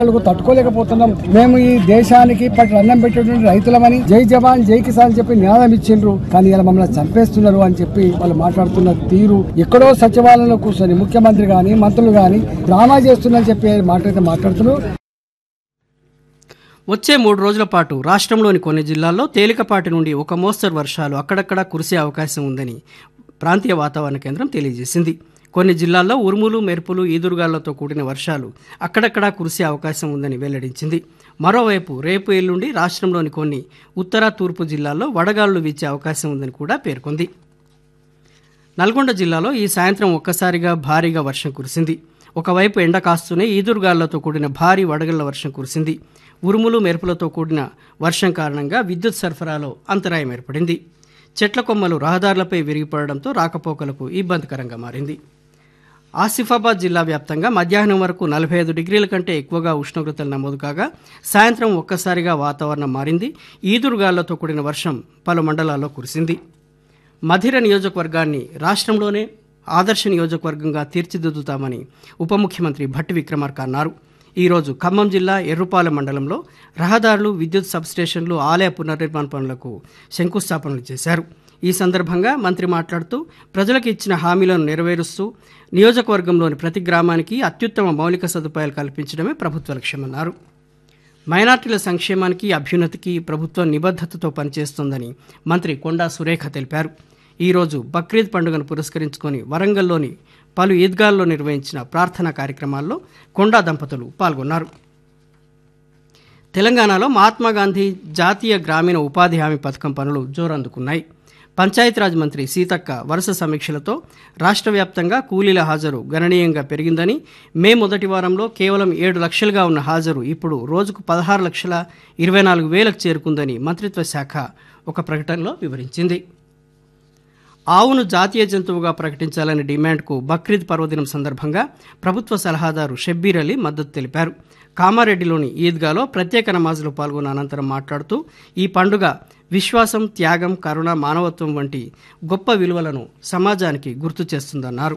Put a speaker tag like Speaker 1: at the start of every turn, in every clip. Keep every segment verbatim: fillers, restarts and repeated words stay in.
Speaker 1: తట్టుకోలేకపోతున్నాం. మేము ఈ దేశానికి పట్టు అన్నం పెట్టేటువంటి రైతులమని జై జవాన్ జై కిసాన్ చెప్పి నినాదం ఇచ్చిండ్రు. కానీ ఇలా మమ్మల్ని చంపేస్తున్నారు అని చెప్పి వాళ్ళు మాట్లాడుతున్న తీరు, ఎక్కడో సచివాలయంలో కూర్చొని ముఖ్యమంత్రి గాని మంత్రులు గాని డ్రామా చేస్తున్నారని చెప్పి మాట్లాడితే మాట్లాడుతున్నారు.
Speaker 2: వచ్చే మూడు రోజుల పాటు రాష్ట్రంలోని కొన్ని జిల్లాల్లో తేలికపాటి నుండి ఒక మోస్తరు వర్షాలు అక్కడక్కడా కురిసే అవకాశం ఉందని ప్రాంతీయ వాతావరణ కేంద్రం తెలియజేసింది. కొన్ని జిల్లాల్లో ఉరుములు మెరుపులు ఈదురుగాలతో కూడిన వర్షాలు అక్కడక్కడా కురిసే అవకాశం ఉందని వెల్లడించింది. మరోవైపు రేపు ఎల్లుండి రాష్ట్రంలోని కొన్ని ఉత్తర తూర్పు జిల్లాల్లో వడగాలులు వీచే అవకాశం ఉందని కూడా పేర్కొంది. నల్గొండ జిల్లాలో ఈ సాయంత్రం ఒక్కసారిగా భారీగా వర్షం కురిసింది. ఒకవైపు ఎండ కాస్తూనే ఈదురుగాలతో కూడిన భారీ వడగళ్ల వర్షం కురిసింది. ఉరుములు మెరుపులతో కూడిన వర్షం కారణంగా విద్యుత్ సరఫరాలో అంతరాయం ఏర్పడింది. చెట్ల కొమ్మలు రహదారులపై విరిగిపడడంతో రాకపోకలకు ఇబ్బందికరంగా మారింది. ఆసిఫాబాద్ జిల్లా వ్యాప్తంగా మధ్యాహ్నం వరకు నలభై ఐదు డిగ్రీల కంటే ఎక్కువగా ఉష్ణోగ్రతలు నమోదు కాగా సాయంత్రం ఒక్కసారిగా వాతావరణం మారింది. ఈదురుగాలతో కూడిన వర్షం పలు మండలాల్లో కురిసింది. మధిర నియోజకవర్గాన్ని రాష్ట్రంలోనే ఆదర్శ నియోజకవర్గంగా తీర్చిదిద్దుతామని ఉప ముఖ్యమంత్రి భట్టి విక్రమార్క అన్నారు. ఈరోజు ఖమ్మం జిల్లా ఎర్రుపాలెం మండలంలో రహదారులు, విద్యుత్ సబ్స్టేషన్లు, ఆలయ పునర్నిర్మాణ పనులకు శంకుస్థాపనలు చేశారు. ఈ సందర్భంగా మంత్రి మాట్లాడుతూ ప్రజలకు ఇచ్చిన హామీలను నెరవేరుస్తూ నియోజకవర్గంలోని ప్రతి గ్రామానికి అత్యుత్తమ మౌలిక సదుపాయాలు కల్పించడమే ప్రభుత్వ లక్ష్యమన్నారు. మైనార్టీల సంక్షేమానికి, అభ్యున్నతికి ప్రభుత్వం నిబద్ధతతో పనిచేస్తోందని మంత్రి కొండా సురేఖ తెలిపారు. ఈరోజు బక్రీద్ పండుగను పురస్కరించుకొని వరంగల్లోని పలు ఈద్గాల్లో నిర్వహించిన ప్రార్థనా కార్యక్రమాల్లో కొండా దంపతులు పాల్గొన్నారు. తెలంగాణలో మహాత్మాగాంధీ జాతీయ గ్రామీణ ఉపాధి హామీ పథకం పనులు జోరందుకున్నాయి. పంచాయతీరాజ్ మంత్రి సీతక్క వరుస సమీక్షలతో రాష్ట్ర వ్యాప్తంగా కూలీల హాజరు గణనీయంగా పెరిగిందని, మే మొదటి వారంలో కేవలం ఏడు లక్షలుగా ఉన్న హాజరు ఇప్పుడు రోజుకు పదహారు లక్షల ఇరవై నాలుగు వేలకు చేరుకుందని మంత్రిత్వ శాఖ ఒక ప్రకటనలో వివరించింది. ఆవును జాతీయ జంతువుగా ప్రకటించాలనే డిమాండ్కు బక్రీద్ పర్వదినం సందర్భంగా ప్రభుత్వ సలహాదారు షబ్బీర్ అలీ మద్దతు తెలిపారు. కామారెడ్డిలోని ఈద్గాలో ప్రత్యేక నమాజులో పాల్గొన్న అనంతరం మాట్లాడుతూ ఈ పండుగ విశ్వాసం, త్యాగం, కరుణ, మానవత్వం వంటి గొప్ప విలువలను సమాజానికి గుర్తు చేస్తుందన్నారు.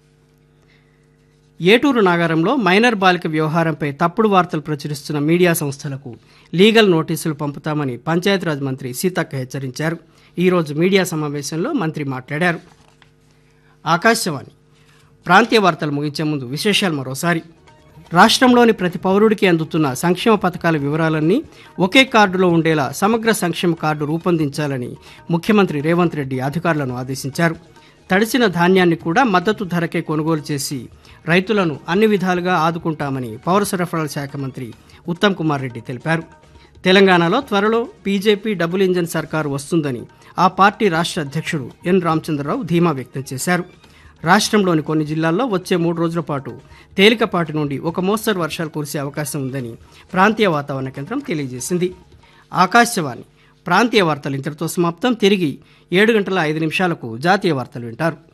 Speaker 2: ఏటూరు నాగారంలో మైనర్ బాలిక వ్యవహారంపై తప్పుడు వార్తలు ప్రచురిస్తున్న మీడియా సంస్థలకు లీగల్ నోటీసులు పంపుతామని పంచాయతీరాజ్ మంత్రి సీతక్క హెచ్చరించారు. ఈరోజు మీడియా సమావేశంలో మంత్రి మాట్లాడారు. ఆకాశవాణి ప్రాంతీయ వార్తలు ముగించే ముందు విశేషాలు మరోసారి. రాష్ట్రంలోని ప్రతి పౌరుడికి అందుతున్న సంక్షేమ పథకాల వివరాలన్నీ ఒకే కార్డులో ఉండేలా సమగ్ర సంక్షేమ కార్డు రూపొందించాలని ముఖ్యమంత్రి రేవంత్ రెడ్డి అధికారులను ఆదేశించారు. తడిసిన ధాన్యాన్ని కూడా మద్దతు ధరకే కొనుగోలు చేసి రైతులను అన్ని విధాలుగా ఆదుకుంటామని పౌర సరఫరాల శాఖ మంత్రి ఉత్తమ్ కుమార్ రెడ్డి తెలిపారు. తెలంగాణలో త్వరలో బీజేపీ డబుల్ ఇంజన్ సర్కారు వస్తుందని ఆ పార్టీ రాష్ట్ర అధ్యక్షుడు ఎన్ రామచంద్రరావు ధీమా వ్యక్తం చేశారు. రాష్ట్రంలోని కొన్ని జిల్లాల్లో వచ్చే మూడు రోజుల పాటు తేలికపాటి నుండి ఒక మోస్తరు వర్షాలు కురిసే అవకాశం ఉందని ప్రాంతీయ వాతావరణ కేంద్రం తెలియజేసింది. ఆకాశవాణి ప్రాంతీయ వార్తలు ఇంతటితో సమాప్తం. తిరిగి ఏడు గంటల ఐదు నిమిషాలకు జాతీయ వార్తలు వింటారు.